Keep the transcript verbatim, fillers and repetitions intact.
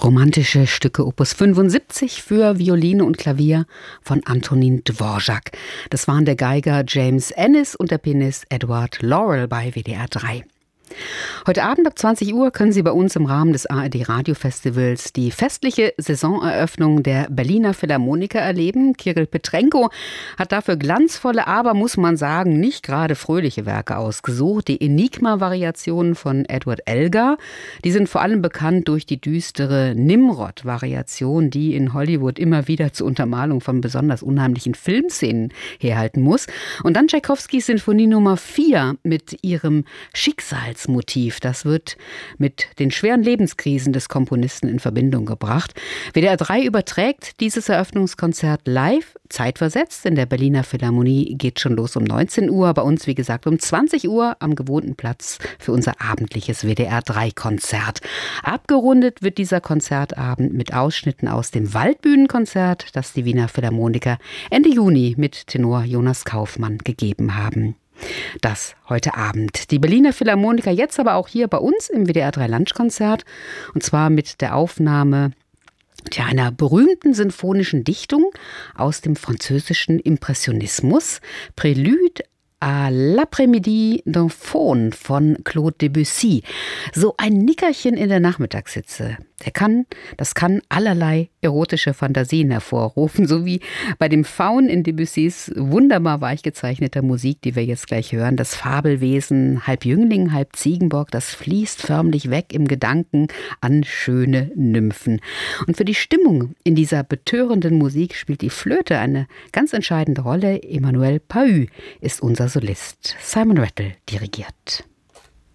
Romantische Stücke Opus fünfundsiebzig für Violine und Klavier von Antonin Dvorak. Das waren der Geiger James Ennis und der Pianist Edward Laurel bei W D R drei. Heute Abend ab zwanzig Uhr können Sie bei uns im Rahmen des A R D Radiofestivals die festliche Saisoneröffnung der Berliner Philharmoniker erleben. Kirill Petrenko hat dafür glanzvolle, aber muss man sagen, nicht gerade fröhliche Werke ausgesucht. Die Enigma-Variationen von Edward Elgar, die sind vor allem bekannt durch die düstere Nimrod-Variation, die in Hollywood immer wieder zur Untermalung von besonders unheimlichen Filmszenen herhalten muss. Und dann Tschaikowskis Sinfonie Nummer vier mit ihrem Schicksals Motiv. Das wird mit den schweren Lebenskrisen des Komponisten in Verbindung gebracht. W D R drei überträgt dieses Eröffnungskonzert live, zeitversetzt. In der Berliner Philharmonie geht schon los um neunzehn Uhr. Bei uns, wie gesagt, um zwanzig Uhr am gewohnten Platz für unser abendliches W D R drei Konzert. Abgerundet wird dieser Konzertabend mit Ausschnitten aus dem Waldbühnenkonzert, das die Wiener Philharmoniker Ende Juni mit Tenor Jonas Kaufmann gegeben haben. Das heute Abend. Die Berliner Philharmoniker jetzt aber auch hier bei uns im W D R drei Lunchkonzert. Und zwar mit der Aufnahme ja, einer berühmten sinfonischen Dichtung aus dem französischen Impressionismus. Prélude à l'après-midi d'un faune von Claude Debussy. So ein Nickerchen in der Nachmittagssitze. Der kann, das kann allerlei erotische Fantasien hervorrufen, so wie bei dem Faun in Debussys wunderbar weich gezeichneter Musik, die wir jetzt gleich hören. Das Fabelwesen, halb Jüngling, halb Ziegenbock, das fließt förmlich weg im Gedanken an schöne Nymphen. Und für die Stimmung in dieser betörenden Musik spielt die Flöte eine ganz entscheidende Rolle. Emmanuel Pahud ist unser Solist. Simon Rattle dirigiert.